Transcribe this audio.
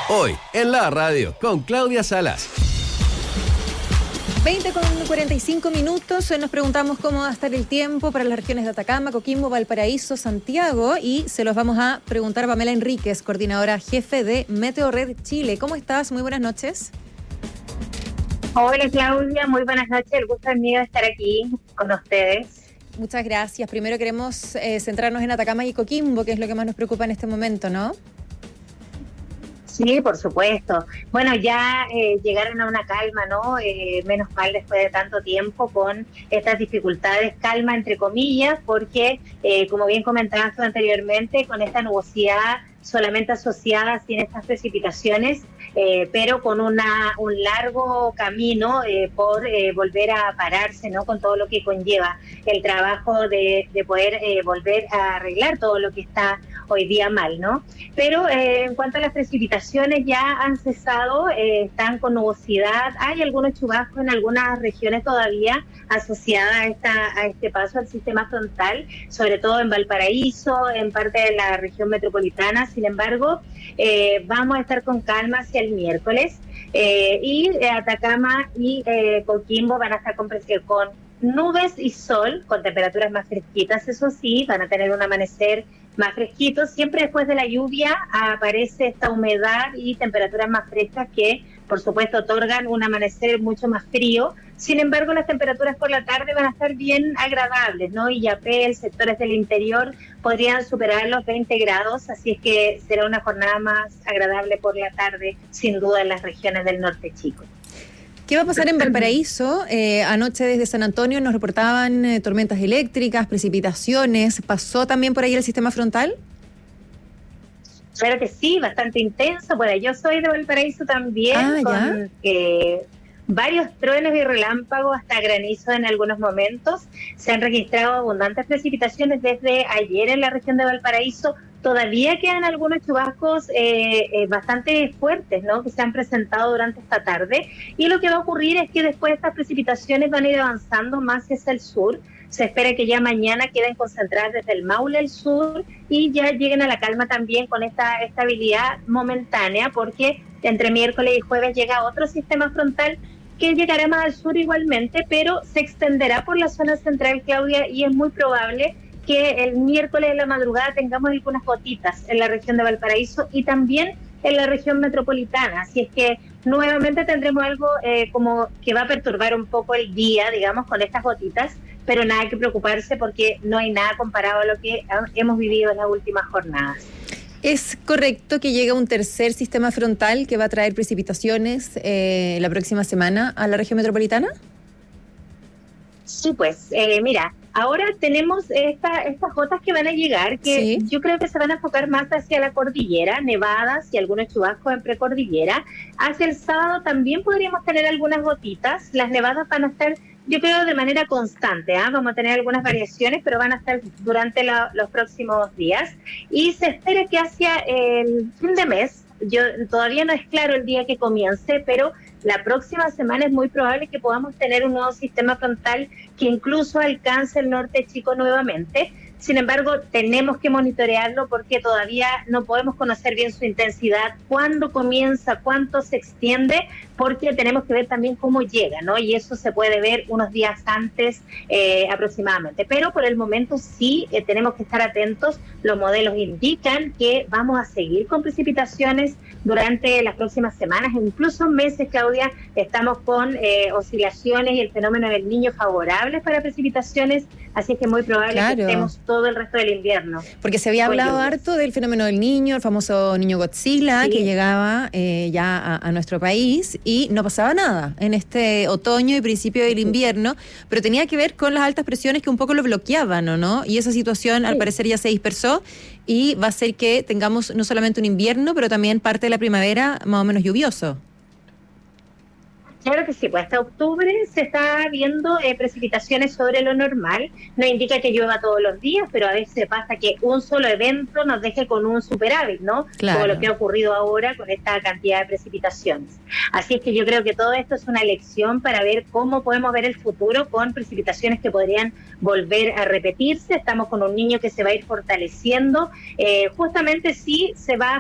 Hoy, en la radio, con Claudia Salas. 20:45. Nos preguntamos cómo va a estar el tiempo para las regiones de Atacama, Coquimbo, Valparaíso, Santiago, y se los vamos a preguntar a Pamela Enríquez, coordinadora jefe de Meteorred Chile. ¿Cómo estás? Muy buenas noches. Hola Claudia, muy buenas noches. El gusto es mío de estar aquí con ustedes. Muchas gracias. Primero queremos centrarnos en Atacama y Coquimbo, que es lo que más nos preocupa en este momento, ¿no? Sí, por supuesto. Bueno, ya llegaron a una calma, ¿no? Menos mal después de tanto tiempo con estas dificultades, calma entre comillas, porque como bien comentaste anteriormente, con esta nubosidad solamente asociada sin estas precipitaciones, pero con un largo camino por volver a pararse, ¿no? Con todo lo que conlleva el trabajo de poder volver a arreglar todo lo que está hoy día mal, ¿no? Pero en cuanto a las precipitaciones ya han cesado, están con nubosidad, hay algunos chubascos en algunas regiones todavía asociadas a este paso al sistema frontal, sobre todo en Valparaíso, en parte de la región metropolitana. Sin embargo, vamos a estar con calma hacia el miércoles y Atacama y Coquimbo van a estar con nubes y sol, con temperaturas más fresquitas, eso sí, van a tener un amanecer más fresquito. Siempre después de la lluvia aparece esta humedad y temperaturas más frescas que, por supuesto, otorgan un amanecer mucho más frío. Sin embargo, las temperaturas por la tarde van a estar bien agradables, ¿no? Illapel, sectores del interior podrían superar los 20 grados, así es que será una jornada más agradable por la tarde, sin duda, en las regiones del norte chico. ¿Qué va a pasar en Valparaíso? Anoche desde San Antonio nos reportaban tormentas eléctricas, precipitaciones. ¿Pasó también por ahí el sistema frontal? Claro que sí, bastante intenso. Bueno, yo soy de Valparaíso también, con varios truenos y relámpagos, hasta granizo en algunos momentos. Se han registrado abundantes precipitaciones desde ayer en la región de Valparaíso. Todavía quedan algunos chubascos bastante fuertes, ¿no?, que se han presentado durante esta tarde, y lo que va a ocurrir es que después estas precipitaciones van a ir avanzando más hacia el sur. Se espera que ya mañana queden concentradas desde el Maule al sur y ya lleguen a la calma también con esta estabilidad momentánea, porque entre miércoles y jueves llega otro sistema frontal que llegará más al sur igualmente, pero se extenderá por la zona central, Claudia, y es muy probable que el miércoles de la madrugada tengamos algunas gotitas en la región de Valparaíso y también en la región metropolitana. Así es que nuevamente tendremos algo como que va a perturbar un poco el día, digamos, con estas gotitas, pero nada que preocuparse porque no hay nada comparado a lo que hemos vivido en las últimas jornadas. ¿Es correcto que llega un tercer sistema frontal que va a traer precipitaciones la próxima semana a la región metropolitana? Sí, pues, mira, ahora tenemos estas gotas que van a llegar, que yo creo que se van a enfocar más hacia la cordillera, nevadas y algunos chubascos en precordillera. Hacia el sábado también podríamos tener algunas gotitas. Las nevadas van a estar, yo creo, de manera constante, vamos a tener algunas variaciones, pero van a estar durante los próximos días. Y se espera que hacia el fin de mes, todavía no es claro el día que comience, pero la próxima semana es muy probable que podamos tener un nuevo sistema frontal que incluso alcance el norte chico nuevamente. Sin embargo, tenemos que monitorearlo porque todavía no podemos conocer bien su intensidad, cuándo comienza, cuánto se extiende, porque tenemos que ver también cómo llega, ¿no? Y eso se puede ver unos días antes aproximadamente. Pero por el momento sí tenemos que estar atentos. Los modelos indican que vamos a seguir con precipitaciones durante las próximas semanas, incluso meses, Claudia. Estamos con oscilaciones y el fenómeno del Niño favorables para precipitaciones, así es que es muy probable que estemos todo el resto del invierno. Porque se había hablado harto del fenómeno del Niño, el famoso Niño Godzilla, que llegaba ya a nuestro país y no pasaba nada en este otoño y principio del invierno, pero tenía que ver con las altas presiones que un poco lo bloqueaban, ¿o no? Y esa situación al parecer ya se dispersó y va a hacer que tengamos no solamente un invierno, pero también parte de la primavera más o menos lluvioso. Claro que sí, pues hasta octubre se está viendo precipitaciones sobre lo normal. No indica que llueva todos los días, pero a veces pasa que un solo evento nos deje con un superávit, ¿no? Claro. Como lo que ha ocurrido ahora con esta cantidad de precipitaciones. Así es que yo creo que todo esto es una lección para ver cómo podemos ver el futuro con precipitaciones que podrían volver a repetirse. Estamos con un niño que se va a ir fortaleciendo. Justamente sí se va a